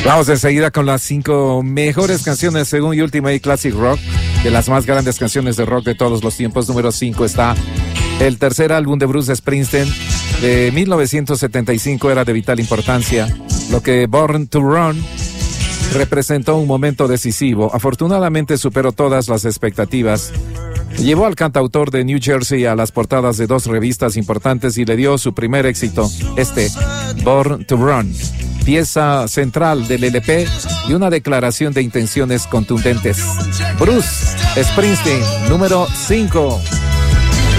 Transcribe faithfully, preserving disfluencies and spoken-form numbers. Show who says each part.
Speaker 1: Vamos enseguida con las cinco mejores canciones según Ultimate Classic Rock, de las más grandes canciones de rock de todos los tiempos. Número cinco está el tercer álbum de Bruce Springsteen de mil novecientos setenta y cinco, era de vital importancia, lo que Born to Run representó un momento decisivo. Afortunadamente superó todas las expectativas. Llevó al cantautor de New Jersey a las portadas de dos revistas importantes y le dio su primer éxito, este, Born to Run, pieza central del L P y una declaración de intenciones contundentes. Bruce Springsteen, número cinco.